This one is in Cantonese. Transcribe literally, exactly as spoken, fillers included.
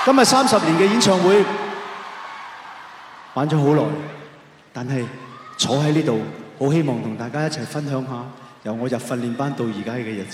今日三十年嘅演唱會玩咗好耐，但係坐喺呢度，好希望同大家一齊分享下由我入訓練班到而家嘅日子。